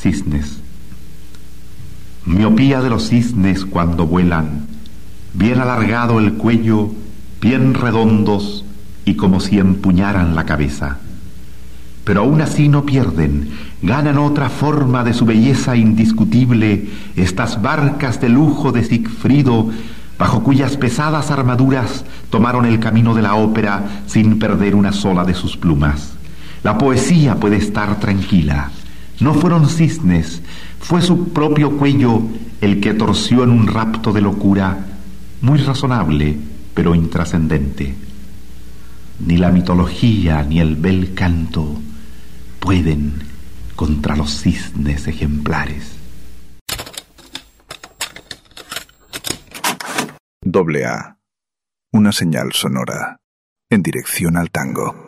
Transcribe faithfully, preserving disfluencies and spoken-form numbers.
Cisnes. Miopía de los cisnes cuando vuelan, bien alargado el cuello, bien redondos y como si empuñaran la cabeza. Pero aún así no pierden, ganan otra forma de su belleza indiscutible estas barcas de lujo de Sigfrido, bajo cuyas pesadas armaduras tomaron el camino de la ópera sin perder una sola de sus plumas. La poesía puede estar tranquila. No fueron cisnes, fue su propio cuello el que torció en un rapto de locura, muy razonable, pero intrascendente. Ni la mitología ni el bel canto pueden contra los cisnes ejemplares. Doble A. Una señal sonora en dirección al tango.